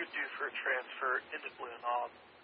you would do for a transfer into Blue Knob.